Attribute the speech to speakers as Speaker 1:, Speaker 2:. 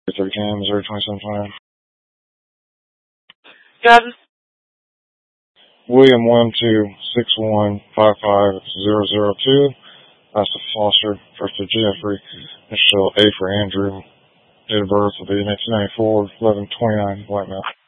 Speaker 1: 13, Missouri 2729.
Speaker 2: Got
Speaker 1: William 126155002. That's the Foster. First of Jeffrey. Initial A for Andrew. Date of birth will be 1994, 11/29, White Mountain.